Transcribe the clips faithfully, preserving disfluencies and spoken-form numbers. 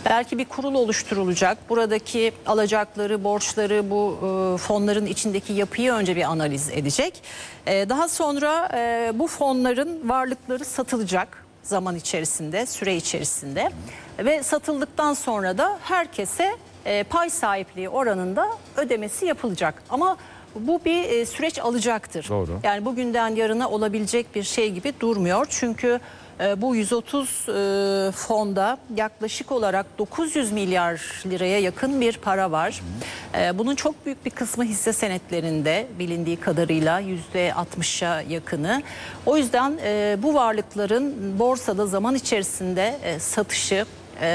Belki bir kurul oluşturulacak. Buradaki alacakları, borçları, bu e, fonların içindeki yapıyı önce bir analiz edecek. E, daha sonra e, bu fonların varlıkları satılacak zaman içerisinde, süre içerisinde. Ve satıldıktan sonra da herkese e, pay sahipliği oranında ödemesi yapılacak. Ama bu bir e, süreç alacaktır. Doğru. Yani bugünden yarına olabilecek bir şey gibi durmuyor. Çünkü e, bu yüz otuz e, fonda yaklaşık olarak dokuz yüz milyar liraya yakın bir para var. E, bunun çok büyük bir kısmı hisse senetlerinde, bilindiği kadarıyla yüzde altmışa yakını. O yüzden e, bu varlıkların borsada zaman içerisinde e, satışı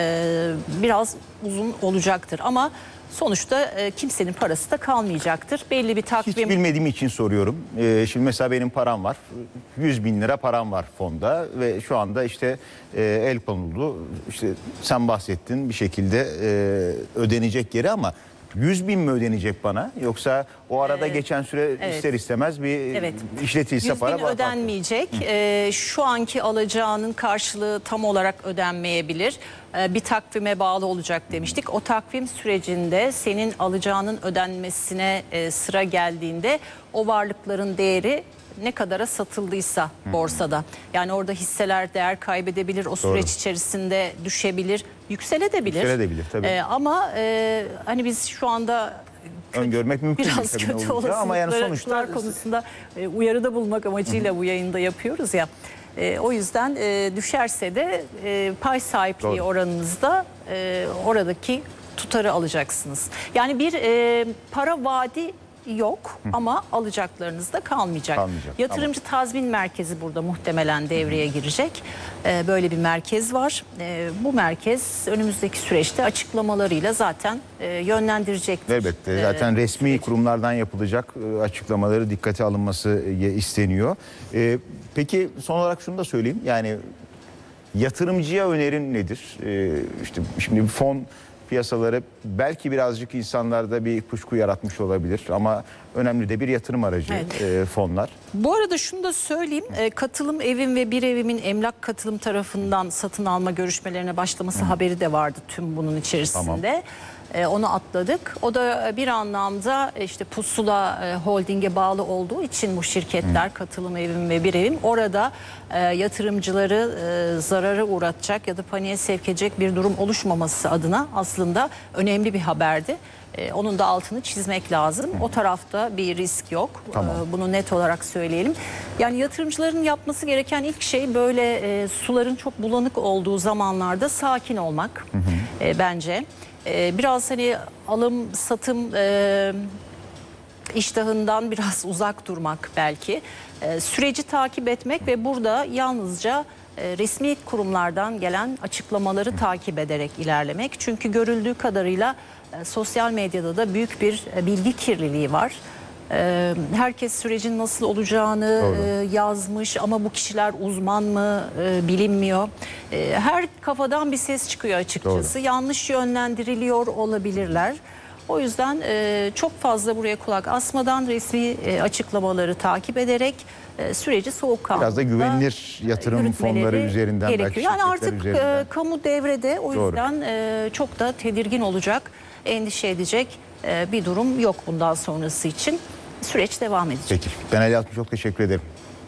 e, biraz uzun olacaktır. Ama sonuçta e, kimsenin parası da kalmayacaktır. Belli bir takvim. Hiç bilmediğim için soruyorum. Ee, şimdi mesela benim param var. yüz bin lira param var fonda ve şu anda işte e, el konuldu. İşte sen bahsettin bir şekilde e, ödenecek geri ama yüz bin mi ödenecek bana? Yoksa o arada Ee, geçen süre evet. ister istemez bir Evet. işletilse yüz para bin var. ödenmeyecek. Ee, şu anki alacağının karşılığı tam olarak ödenmeyebilir. Ee, bir takvime bağlı olacak demiştik. O takvim sürecinde senin alacağının ödenmesine e, sıra geldiğinde o varlıkların değeri ne kadara satıldıysa borsada. Yani orada hisseler değer kaybedebilir, o süreç Doğru. içerisinde düşebilir, yükselebilir. Yükselebilir tabii. Ee, ama e, hani biz şu anda Öngörmek mümkün değil biraz tabii ne kötü olacağı ama yani sonuçta olasılıklar konusunda e, uyarıda bulunmak amacıyla bu yayında yapıyoruz ya. E, o yüzden e, düşerse de e, pay sahipliği Doğru. oranınızda e, oradaki tutarı alacaksınız. Yani bir e, para vaadi yok ama alacaklarınız da kalmayacak. Kalmayacak, Yatırımcı Tazmin Merkezi burada muhtemelen devreye girecek. Ee, böyle bir merkez var. Ee, bu merkez önümüzdeki süreçte açıklamalarıyla zaten e, yönlendirecektir. elbette zaten Ee, resmi süreci. kurumlardan yapılacak e, açıklamaları dikkate alınması e, isteniyor. E, Peki son olarak şunu da söyleyeyim. Yani yatırımcıya önerin nedir? E, işte şimdi fon piyasaları belki birazcık insanlarda bir kuşku yaratmış olabilir ama önemli de bir yatırım aracı Evet. e, fonlar. Bu arada şunu da söyleyeyim. E, katılım evim ve bir evimin emlak katılım tarafından satın alma görüşmelerine başlaması haberi de vardı tüm bunun içerisinde. Tamam. E, onu atladık. O da bir anlamda işte Pusula e, Holding'e bağlı olduğu için bu şirketler, katılım evim ve bir evim orada e, yatırımcıları e, zarara uğratacak ya da paniğe sevk edecek bir durum oluşmaması adına aslında önemli bir haberdi. E, onun da altını çizmek lazım. O tarafta bir risk yok. Tamam. E, bunu net olarak söyleyelim. Yani yatırımcıların yapması gereken ilk şey böyle e, suların çok bulanık olduğu zamanlarda sakin olmak e, bence. Biraz hani alım satım e, iştahından biraz uzak durmak belki. E, süreci takip etmek ve burada yalnızca e, resmi kurumlardan gelen açıklamaları takip ederek ilerlemek. Çünkü görüldüğü kadarıyla e, sosyal medyada da büyük bir e, bilgi kirliliği var. E, herkes sürecin nasıl olacağını e, yazmış ama bu kişiler uzman mı e, bilinmiyor. E, her kafadan bir ses çıkıyor açıkçası. Doğru. Yanlış yönlendiriliyor olabilirler. O yüzden e, çok fazla buraya kulak asmadan resmi e, açıklamaları takip ederek e, süreci soğukkanlılıkla Biraz da güvenilir yatırım yürütmeleri fonları üzerinden belki gerekiyor. Yani şirketler artık üzerinden. e, kamu devrede, o Doğru. yüzden e, çok da tedirgin olacak, endişe edecek e, bir durum yok bundan sonrası için. Süreç devam edecek. Peki. Ben Ali Altun çok teşekkür ederim.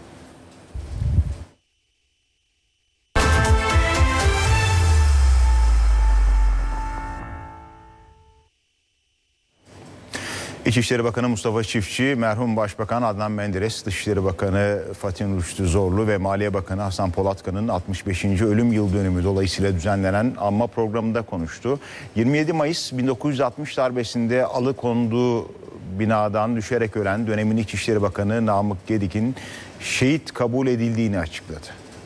İçişleri Bakanı Mustafa Çiftçi, merhum Başbakan Adnan Menderes, Dışişleri Bakanı Fatih Rüştü Zorlu ve Maliye Bakanı Hasan Polatkan'ın altmış beşinci ölüm yıl dönümü dolayısıyla düzenlenen anma programında konuştu. yirmi yedi Mayıs bin dokuz yüz altmış darbesinde alıkonduğu binadan düşerek ölen dönemin İçişleri Bakanı Namık Gedik'in şehit kabul edildiğini açıkladı.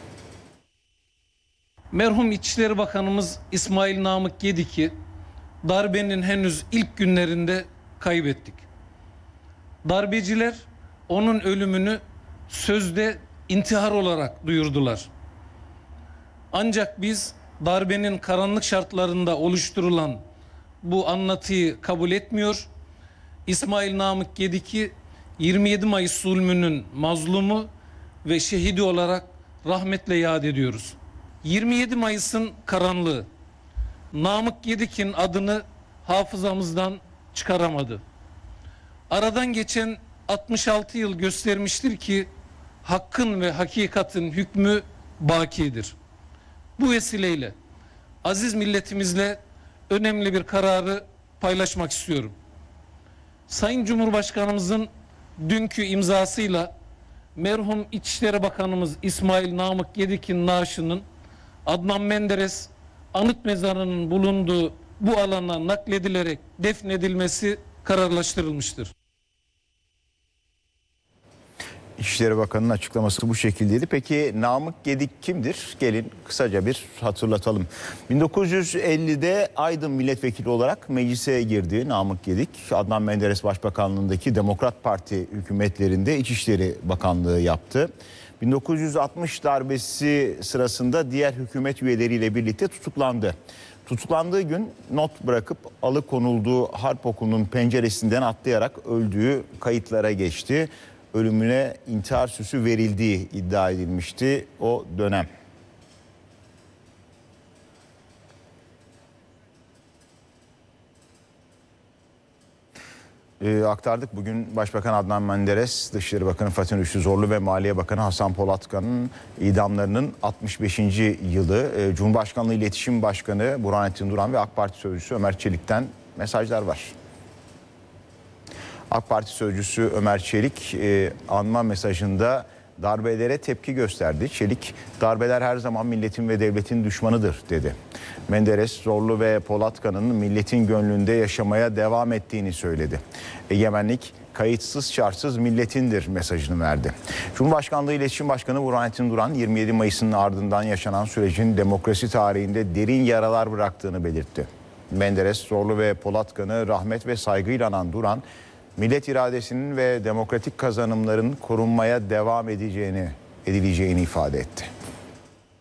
Merhum İçişleri Bakanımız İsmail Namık Gedik'i darbenin henüz ilk günlerinde kaybettik. Darbeciler onun ölümünü sözde intihar olarak duyurdular. Ancak biz darbenin karanlık şartlarında oluşturulan bu anlatıyı kabul etmiyor. İsmail Namık Gedik'i yirmi yedi Mayıs zulmünün mazlumu ve şehidi olarak rahmetle yad ediyoruz. yirmi yedi Mayıs'ın karanlığı, Namık Gedik'in adını hafızamızdan çıkaramadı. Aradan geçen altmış altı yıl göstermiştir ki hakkın ve hakikatin hükmü bakidir. Bu vesileyle aziz milletimizle önemli bir kararı paylaşmak istiyorum. Sayın Cumhurbaşkanımızın dünkü imzasıyla merhum İçişleri Bakanımız İsmail Namık Gedik'in naaşının Adnan Menderes anıt mezarının bulunduğu bu alana nakledilerek defnedilmesi kararlaştırılmıştır. İçişleri Bakanı'nın açıklaması bu şekildeydi. Peki Namık Gedik kimdir? Gelin kısaca bir hatırlatalım. bin dokuz yüz ellide Aydın milletvekili olarak meclise girdi Namık Gedik. Adnan Menderes Başbakanlığındaki Demokrat Parti hükümetlerinde İçişleri Bakanlığı yaptı. bin dokuz yüz altmış darbesi sırasında diğer hükümet üyeleriyle birlikte tutuklandı. Tutuklandığı gün not bırakıp alıkonulduğu harp okulunun penceresinden atlayarak öldüğü kayıtlara geçti. Ölümüne intihar süsü verildiği iddia edilmişti o dönem. Ee, aktardık. Bugün Başbakan Adnan Menderes, Dışişleri Bakanı Fatih Rüştü Zorlu ve Maliye Bakanı Hasan Polatkan'ın idamlarının altmış beşinci yılı. Ee, Cumhurbaşkanlığı İletişim Başkanı Burhanettin Duran ve AK Parti Sözcüsü Ömer Çelik'ten mesajlar var. AK Parti Sözcüsü Ömer Çelik e, anma mesajında darbelere tepki gösterdi. Çelik, darbeler her zaman milletin ve devletin düşmanıdır dedi. Menderes, Zorlu ve Polatkan'ın milletin gönlünde yaşamaya devam ettiğini söyledi. Egemenlik kayıtsız şartsız milletindir mesajını verdi. Cumhurbaşkanlığı İletişim Başkanı Burhanettin Duran, yirmi yedi Mayıs'ın ardından yaşanan sürecin demokrasi tarihinde derin yaralar bıraktığını belirtti. Menderes, Zorlu ve Polatkan'ı rahmet ve saygıyla anan Duran, millet iradesinin ve demokratik kazanımların korunmaya devam edeceğini, edileceğini ifade etti.